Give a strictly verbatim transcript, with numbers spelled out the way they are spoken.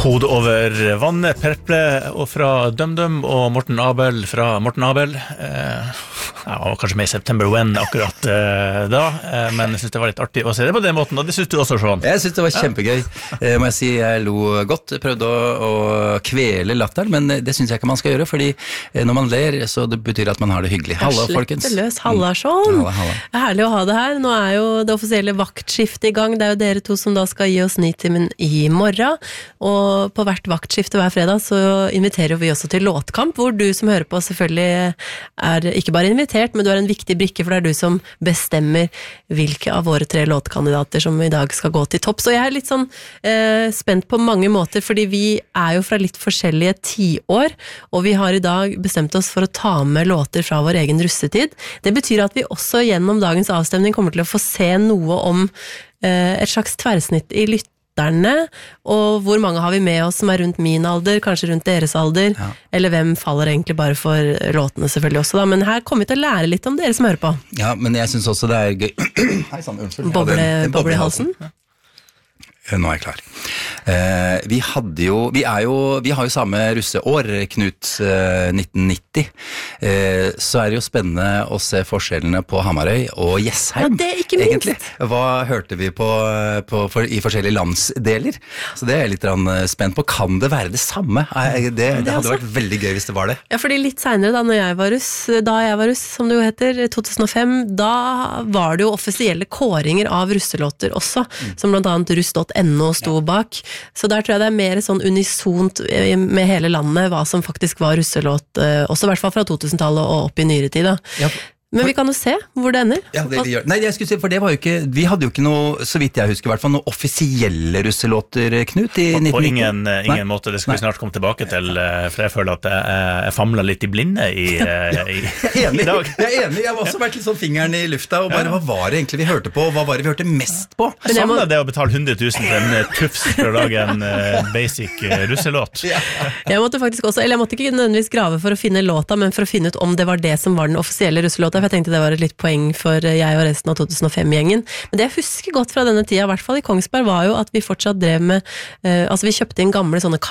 Hode over vannet, Perple og fra DumDum og Morten Abel fra Morten Abel. Eh, ja, og kanskje med i September When akkurat eh, da, eh, men jeg synes det var litt artig å se det på den måten, og det synes du også, Sean? Jeg synes det var kjempegøy, eh, må jeg si. Jeg lo godt, prøvde å, å kvele latteren, men det synes jeg ikke man skal gjøre, fordi eh, når man ler, så det betyr at man har det hyggelig. Halla, folkens. Løs. Halla, Sean. Halla, halla. Det er herlig å ha det her. Nå er jo det offisielle vaktskiftet i gang. Det er jo dere to som da skal gi oss Nitimen i morgen, og Og på hvert vaktskifte hver fredag så inviterer vi også til låtkamp, hvor du som hører på selvfølgelig er ikke bare invitert, men du er en viktig brikke, for det er du som bestemmer hvilke av våre tre låtkandidater som i dag skal gå til topp. Så jeg er litt sånn eh, spent på mange måter, fordi vi er jo fra litt forskjellige tiår, og vi har i dag bestemt oss for å ta med låter fra vår egen russetid. Det betyr at vi også gjennom dagens avstemning kommer til å få se noe om eh, et slags tverrsnitt i lytt, og hvor mange har vi med oss som er rundt min alder, kanskje rundt deres alder, ja. Eller hvem faller egentlig bare for låtene selvfølgelig også da, men her kommer vi til å lære litt om dere som hører på. Ja, men jeg synes også det er gøy. Hei sann, unnskyld. Boble, ja, den, boble i halsen. Ja. Nå er jeg klar. Eh, vi hadde jo, vi er jo, vi har jo samme russeår, Knut, eh, nitten nitti, eh, så er det jo spennende å se forskjellene på Hamarøy og Jessheim. Ja, det er ikke minst. Egentlig. Hva hørte vi på, på for, i forskjellige landsdeler? Så det er jeg litt spent på. Kan det være det samme? Det, det, det hadde vært veldig gøy hvis det var det. Ja, fordi litt senere da, når jeg var russ, da jeg var russ, som det jo heter, to tusen og fem, da var det jo offisielle kåringer av russelåter også, mm. som blant annet russ punktum no sto bak. Så der tror jeg det er mer sånn unisont med hele landet hva som faktisk var russelåt, også i hvert fall fra to tusen-tallet og opp i nyere tid da. Ja. Men vi kan jo se hvor det ender. Ja, det, det gjør. Nei, jeg skulle si, for det var jo ikke, vi hadde jo ikke noe, så vidt jeg husker i hvert fall, noen offisielle russelåter, Knut, i nitten nitti. På ingen, ingen måte, det skal vi snart komme tilbake til, for jeg føler at jeg, jeg famler litt i blinde i, ja, i, jeg er enig, i dag. Jeg er enig, jeg har også vært litt sånn fingeren i lufta, og bare, hva var det egentlig vi hørte på, og hva var det vi hørte mest på? Jeg savner må... det å betale hundre tusen for en tufs for å lage en uh, basic uh, russelåt. Ja. Jeg måtte faktisk også, eller jeg måtte ikke nødvendigvis grave for å finne låta, men for å finne ut om det var det som var den offisielle russelåta. For jeg tenkte det var et litt poeng for jeg og resten av to tusen og fem-gjengen. Men det jeg husker godt fra denne tida, i hvert fall i Kongsberg, var jo at vi fortsatt drev med, uh, altså vi kjøpte inn gamle sånne